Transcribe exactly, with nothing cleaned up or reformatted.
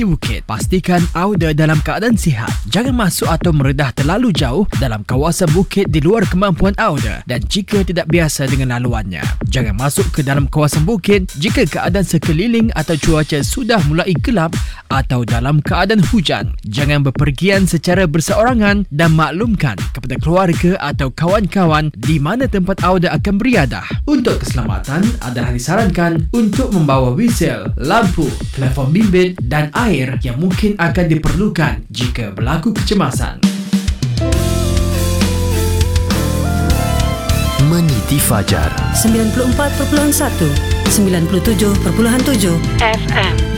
di bukit. Pastikan Auda dalam keadaan sihat. Jangan masuk atau meredah terlalu jauh dalam kawasan bukit di luar kemampuan Auda, dan jika tidak biasa dengan laluannya. Jangan masuk ke dalam kawasan bukit jika keadaan sekeliling atau cuaca sudah mulai gelap atau dalam keadaan hujan. Jangan berpergian secara berseorangan dan maklumkan kepada keluarga atau kawan-kawan di mana tempat Auda akan beriadah. Untuk keselamatan, adalah disarankan untuk membawa whistle, lampu, telefon bimbit dan air yang mungkin akan diperlukan jika berlaku kecemasan. Meniti Fajar sembilan puluh empat perpuluhan satu, sembilan puluh tujuh perpuluhan tujuh F M.